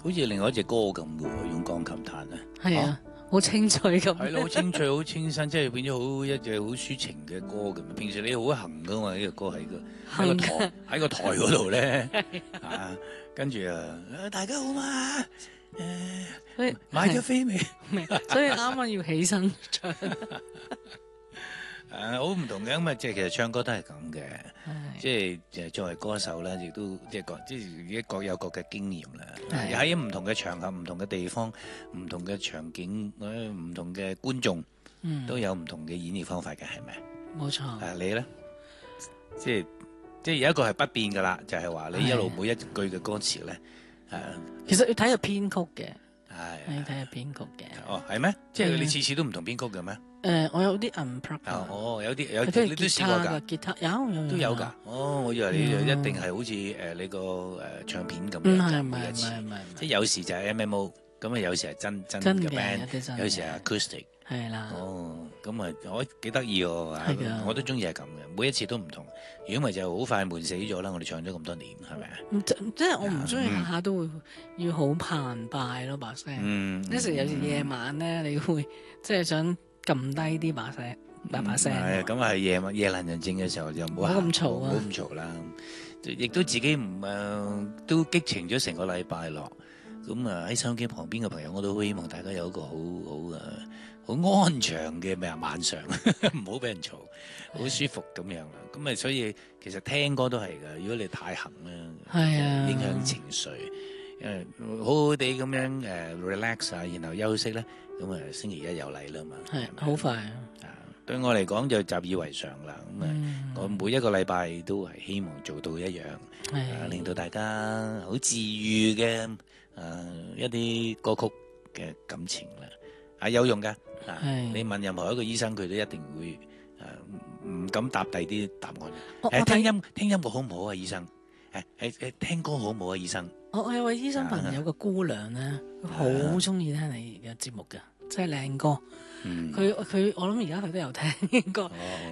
好似另外一隻歌咁嘅喎，用鋼琴彈啊。 係啊，好清脆咁。 係咯，好清脆，好清新，即係變咗一隻好抒情嘅歌咁。平時你好行噶嘛，呢個歌喺個台嗰度咧，啊，跟住大家好嘛，買咗飛未？ 所以啱啱要起身唱。 好唔同嘅咁啊！即係其實唱歌都係咁嘅，即係作為歌手咧，亦都即係各有各嘅經驗啦。喺唔同嘅場合、唔同嘅地方、唔同嘅場景、唔同嘅觀眾，都有唔同嘅演繹方法嘅，係咪？ 冇錯。 你咧，即係有一個係不變噶啦，就係話你一路每一句嘅歌詞咧， 其實要睇下編曲嘅， 係要睇下編曲嘅。 哦，係咩？即係你次次都唔同編曲嘅咩？ 我有啲 unplug 有啲你都試過㗎？ 吉他有都有㗎。我以為你就一定係好似你個唱片咁樣， 唔係， 即係有時就係 MMO，咁啊有時係真嘅 band，有時係 acoustic。 係啦。 咁啊，我幾得意喎，我都中意係咁嘅，每一次都唔同。如果唔係就好快悶死咗啦。我哋唱咗咁多年，係咪啊？ 即係我唔中意下下都會要好澎湃咯，把聲。有時夜晚咧，你會即係想撳低啲把聲。 係咁係夜闌人靜嘅時候就唔好咁嘈啊，唔好咁嘈啦。亦都自己都激情咗成個禮拜咯。咁喺收音機旁邊嘅朋友，我都好希望大家有一個好安詳嘅晚上，唔好俾人嘈，好舒服咁樣啦。咁所以其實聽歌都係㗎。如果你太行咧，影響情緒。好好地咁樣relax 啊，然後休息咧，咁星期一又嚟啦嘛。 係好快啊！ 對我嚟講就習以為常啦。我每一個禮拜都係希望做到一樣，令到大家好治愈嘅一啲歌曲嘅感情啦，有用㗎。你問任何一個醫生，佢都一定會唔敢答第啲答案。聽音樂好唔好啊，醫生？聽歌好唔好啊，醫生？ 我有位醫生朋友個姑娘咧，好中意聽你嘅節目㗎，即係靚歌。佢我諗而家佢都有聽歌。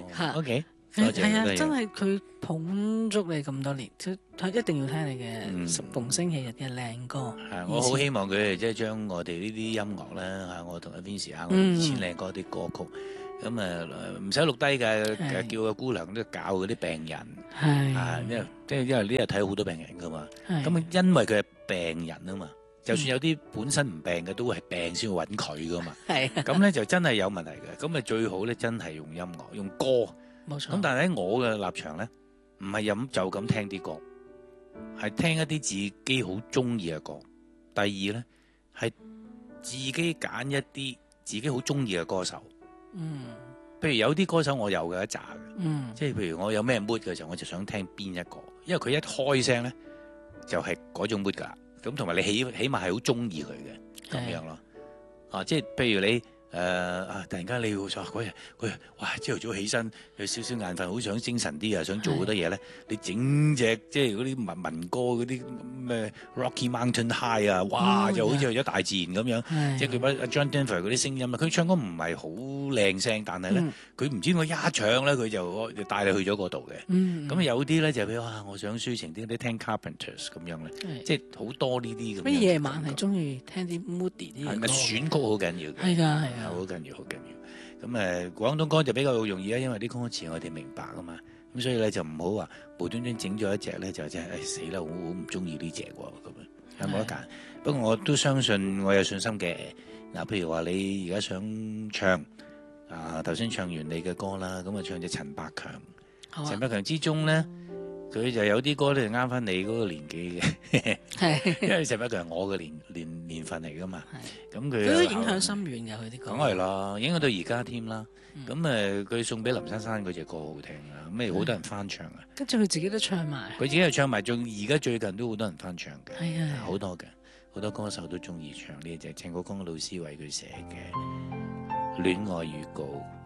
OK， 係啊，真係佢捧足你咁多年，一定要聽你嘅逢星期日嘅靚歌。 我好希望佢哋即係將我哋呢啲音樂咧，我同阿 Vincy 我以前靚歌啲歌曲，咁唔使錄低嘅，叫個姑娘都教嗰啲病人，因為呢日睇好多病人噶嘛，咁因為佢係病人啊嘛，就算有啲本身唔病嘅，都係病先會揾佢噶嘛，咁咧就真係有問題嘅，咁最好咧真係用音樂，用歌， 冇錯。 咁但係喺我嘅立場咧，唔係就咁聽啲歌，係聽一啲自己好中意嘅歌。第二咧係自己揀一啲自己好中意嘅歌手。譬如有啲歌手我有嘅一紮嘅，即係譬如我有咩 mood 嘅時候，我就想聽邊一個，因為佢一開聲咧就係嗰種 mood 噶，咁同埋你起碼係好中意佢嘅咁樣咯，即係譬如你突然間你會話嗰日哇朝頭早起身有少少眼瞓，好想精神啲啊，想做好多嘢咧，你整隻即係嗰啲民歌嗰啲咩 Rocky Mountain High 啊，哇就好似去咗大自然咁樣，即係佢把 John Denver 嗰啲聲音啊，佢唱歌唔係好靚聲，但係咧佢唔知點解一唱咧佢就帶你去咗嗰度嘅，咁有啲咧就譬如我想抒情啲聽 Carpenters 咁樣咧，即係好多呢啲咁。 咩夜晚係中意聽啲 moody 啲嘅歌？ 選曲好緊要嘅， 係㗎。 好緊要，好緊要。咁廣東歌就比較容易啦，因為啲歌詞我哋明白啊嘛。咁所以咧就唔好話無端端整咗一隻咧，就真係死啦！我好唔中意呢隻喎，咁樣有冇得揀？不過我都相信我有信心嘅。嗱，譬如話你而家想唱頭先唱完你嘅歌啦，咁唱隻陳百強。陳百強之中咧，佢就有啲歌咧就啱翻你嗰個年紀嘅，因為陳百強係我嘅年份嚟噶嘛。咁佢都影響深遠嘅佢啲歌。 梗係啦，影響到而家添啦。咁佢送俾林珊珊嗰隻歌好聽啦，咁好多人翻唱啊。 跟住佢自己都唱埋。佢自己又唱埋，仲而家最近都好多人翻唱嘅。 係啊， 好多嘅，好多歌手都中意唱呢隻鄭國江老師為佢寫嘅《戀愛預告》。